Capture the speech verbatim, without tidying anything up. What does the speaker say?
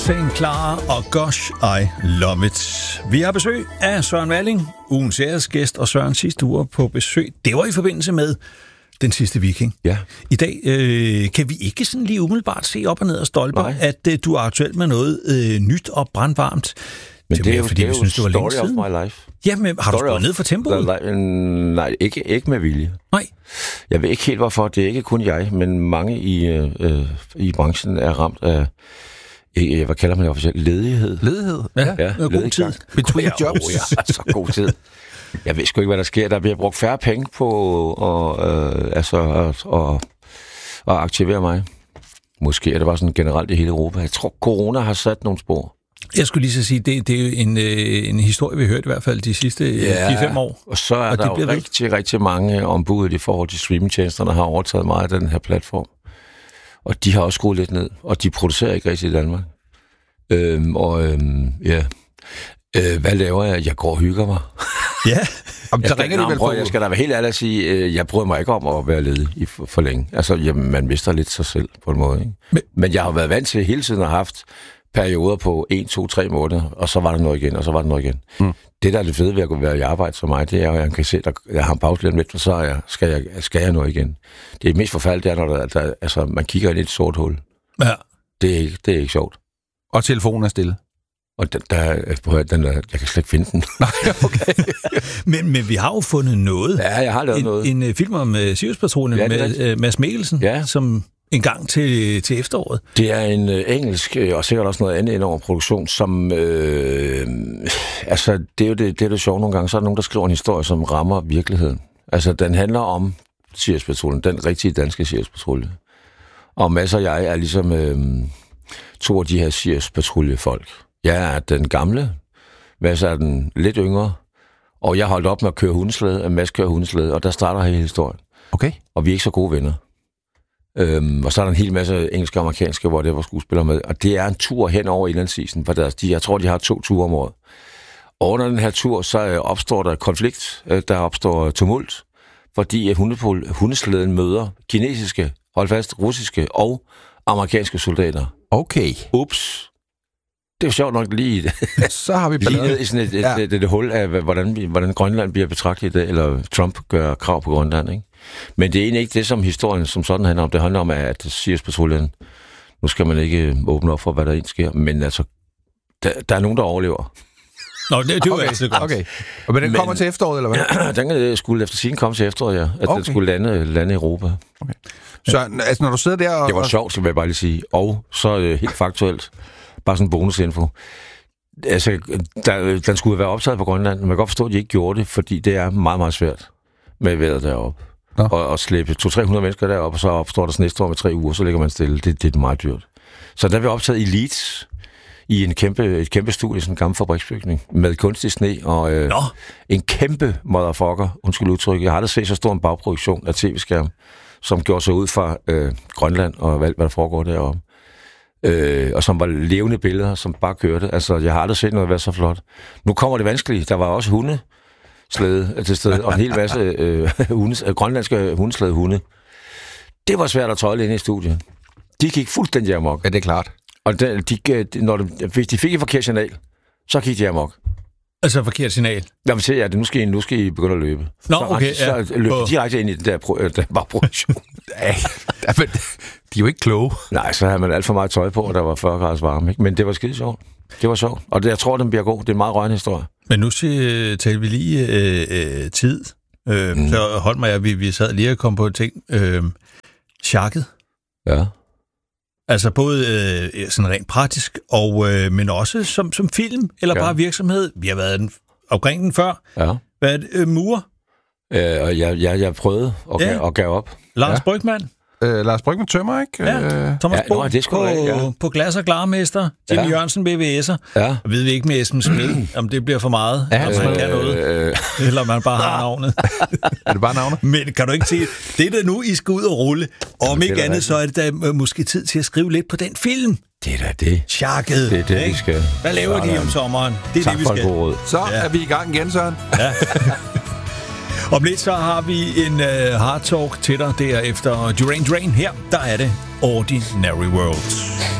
Saint Clara og Gosh, I Love It. Vi har besøg af Søren Malling, ugens æresgæst, og Søren sidste uge på besøg. Det var i forbindelse med Den Sidste Viking. Ja. I dag øh, kan vi ikke sådan lige umiddelbart se op og ned og stolper, Nej. at øh, du er aktuel med noget øh, nyt og brandvarmt. Men det er jo, fordi det er vi synes, det var længe story siden. of my life. Jamen, har story du skåret ned for tempoet? Nej, ikke, ikke med vilje. Nej. Jeg ved ikke helt hvorfor. Det er ikke kun jeg, men mange i, øh, i branchen er ramt af, øh, hvad kalder man det officielt, ledighed. Ledighed? Ja, ja god tid. Between jobs. Oh, ja, så god tid. Jeg ved sgu ikke, hvad der sker. Der bliver brugt færre penge på at, øh, altså, at, at, at aktivere mig. Måske er det bare sådan generelt i hele Europa. Jeg tror, corona har sat nogle spor. Jeg skulle lige så sige, det, det er jo en, øh, en historie, vi har hørt i hvert fald de sidste ja, fire fem år. Og så er og der jo rigtig, rigtig, rigtig mange ombud i forhold til streamingtjenesterne, der har overtaget meget af den her platform. Og de har også skruet lidt ned, og de producerer ikke rigtig i Danmark. Øhm, og øhm, ja, øh, hvad laver jeg? Jeg går og hygger mig. Ja. Om, jeg, der skal, ringer nå, vel prøv, jeg skal da være helt ærlig at sige, øh, jeg bryder mig ikke om at være ledig i for, for længe. Altså, jamen, man mister lidt sig selv på en måde. Ikke? Men, Men jeg har været vant til hele tiden at have haft perioder på en, to, tre måneder, og så var der noget igen, og så var der noget igen. Mm. Det, der er det fede ved at være i arbejde som mig, det er, at jeg kan se, at jeg har en pause lidt, og så er jeg, skal, jeg, skal jeg noget igen. Det er mest forfærdeligt, det er, når der, der, altså, man kigger ind i et sort hul. Ja. Det er ikke, det er ikke sjovt. Og telefonen er stille. Og der, der, den der, jeg kan slet ikke finde den. Nej, okay. men, men vi har jo fundet noget. Ja, jeg har lavet en, noget. En, en film om uh, Siriuspatruljen ja, med uh, Mads Mikkelsen, ja. som en gang til, til efteråret. Det er en uh, engelsk, og sikkert også noget andet ind over produktion, som... Øh, altså, det er jo det, det, er det sjovt nogle gange. Så er der nogen, der skriver en historie, som rammer virkeligheden. Altså, den handler om Siriuspatruljen, den rigtige danske Siriuspatrulje. Og Mads og jeg er ligesom øh, to af de her Siriuspatruljefolk. Jeg er den gamle, Mads er den lidt yngre, og jeg holdt op med at køre hundeslæde, at Mads kører hundeslæde, og der starter hele historien. Okay. Og vi er ikke så gode venner. Øhm, og så er der en hel masse engelske og amerikanske, hvor det var skuespillere med, og det er en tur hen over indlandsisen, for deres, de, jeg tror, de har to ture om året. Og under den her tur, så opstår der konflikt, der opstår tumult, fordi hundepol, hundeslæden møder kinesiske, hold fast, russiske og amerikanske soldater. Okay. Ups. Det er jo sjovt nok lige, så har vi lige ned i sådan et, ja. et, et, et, et hul af, hvordan, vi, hvordan Grønland bliver betragtet i dag, eller Trump gør krav på Grønland, ikke? Men det er egentlig ikke det, som historien som sådan handler om. Det handler om, at Siriuspatruljen, nu skal man ikke åbne op for, hvad der egentlig sker, men altså, der, der er nogen, der overlever. Nå, det, det er jo okay. altid godt. Okay. Og men den men, kommer til efteråret, eller hvad? Den skulle efter sin komme til efteråret, ja. At okay. den skulle lande, lande i Europa. Okay. Så altså, når du sidder der og... Det var sjovt, skal jeg bare lige sige. Og så øh, helt faktuelt, bare sådan en bonusinfo. Altså, der, den skulle være optaget på Grønland, men man kan godt forstå, at de ikke gjorde det, fordi det er meget, meget svært med vejret deroppe. Og, og slæbe to til tre hundrede mennesker derop, og så opstår der snestorm i tre uger, så ligger man stille. Det, det er meget dyrt. Så der blev optaget i Leeds, i en kæmpe, et kæmpe studie, sådan en gammel fabriksbygning, med kunstig sne, og øh, en kæmpe motherfucker, undskyld udtryk. Jeg har aldrig set så stor en bagproduktion af tv-skærm, som gjorde sig ud fra øh, Grønland, og hvad, hvad der foregår deroppe. Øh, og som var levende billeder, som bare kørte. Altså, jeg har aldrig set noget være så flot. Nu kommer det vanskeligt. Der var også hunde, slæde til stede, og en hel masse øh, hundes, øh, grønlandske hundeslæde hunde. Det var svært at tøjle inde i studiet. De gik fuldstændig amok. Ja, det er klart. Og de, de, når de, hvis de fik et forkert signal, så gik de amok. Altså forkert signal? Jeg vil sige, at nu skal I, nu skal I begynde at løbe. Nå, så, okay. Så, ja. så løb de direkte ind i den der, pro, der bare produktion. Ja, men de er jo ikke kloge. Nej, så havde man alt for meget tøj på, og der var fyrre grader varme. Ikke? Men det var skide sjovt. Det var sjovt. Og det, jeg tror, den bliver god. Det er en meget rørende historie. Men nu siger, taler vi lige øh, øh, tid. Øh, mm. Så hold mig, at vi, vi sad lige og kom på en ting. Øh, Sjakket. Ja. Altså både øh, sådan rent praktisk, og, øh, men også som, som film, eller ja. bare virksomhed. Vi har været den, omkring den før. Ja. Hvad er det? Øh, Mure? Øh, og jeg, jeg, jeg prøvede at ja. gav, gav op. Lars ja. Brygman? Øh, Lars Brygman tømmer, ikke? Ja, Thomas ja, Bo nå, det på, ja. på glas- og glarmester. Jimmy ja. Jørgensen, B V S'er. Ja. Og ved vi ikke med Esben Schmidt, om det bliver for meget, ja, om man øh, kan noget. Øh, eller man bare har navnet. Er det bare navnet? Men kan du ikke se, det er da nu, I skal ud og rulle. Om ikke andet, så er det da måske tid til at skrive lidt på den film. Det er da det. Sjakket. Det er det, vi skal. Hvad laver de om sommeren? Det er tak det, vi for skal. en god råd. Så ja. er vi i gang igen, Søren. Ja. Om lidt så har vi en uh, hard talk til dig derefter Duran Drain. Her, der er det Ordinary World.